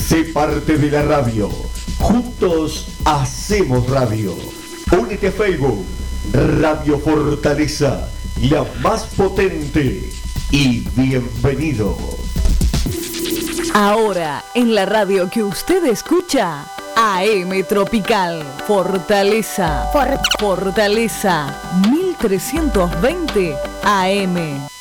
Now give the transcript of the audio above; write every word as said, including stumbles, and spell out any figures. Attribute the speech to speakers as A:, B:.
A: Sé parte de la radio. Juntos hacemos radio. Únete a Facebook. Radio Fortaleza, la más potente. Y bienvenido.
B: Ahora, en la radio que usted escucha, A M Tropical. Fortaleza. For- Fortaleza. mil trescientos veinte A M.